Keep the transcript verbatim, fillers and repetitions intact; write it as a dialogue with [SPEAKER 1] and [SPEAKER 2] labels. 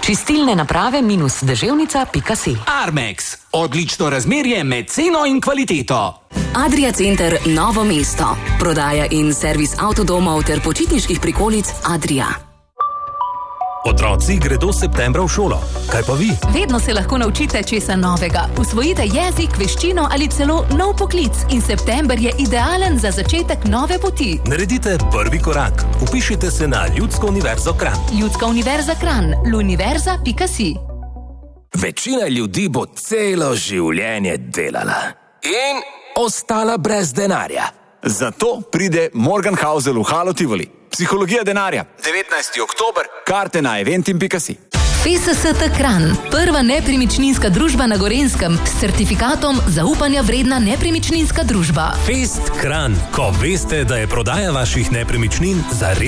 [SPEAKER 1] Čistilne naprave minus deževnica pika si.
[SPEAKER 2] Armex. Odlično razmerje med ceno in kvaliteto.
[SPEAKER 3] Adria Center Novo mesto. Prodaja in servis avtodomov ter počitniških prikolic Adria.
[SPEAKER 4] Otroci gredo septembra v šolo. Kaj pa vi?
[SPEAKER 5] Vedno se lahko naučite česa novega. Usvojite jezik, veščino ali celo nov poklic. In september je idealen za začetek nove poti.
[SPEAKER 4] Naredite prvi korak. Vpišite se na Ljudsko univerzo Kranj.
[SPEAKER 5] Ljudska univerza Kranj. luniverza pika si.
[SPEAKER 6] Večina ljudi bo celo življenje delala in ostala brez denarja.
[SPEAKER 7] Zato pride Morgan Housel v Halo Tivoli. Psihologija denarja. devetnajsti oktober. Karte na eventim pika si.
[SPEAKER 5] F S S T Kranj. Prva nepremičninska družba na Gorenjskem s certifikatom zaupanja vredna nepremičninska družba.
[SPEAKER 4] Fest Kranj. Ko veste, da je prodaja vaših nepremičnin za